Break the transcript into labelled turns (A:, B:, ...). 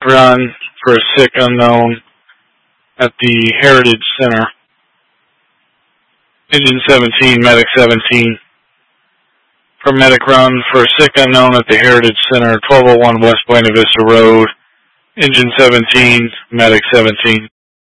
A: run for a sick unknown at the Heritage Center. Engine 17, Medic 17. Paramedic run for a sick unknown at the Heritage Center, 1201 West Buena Vista Road. Engine 17, Medic 17.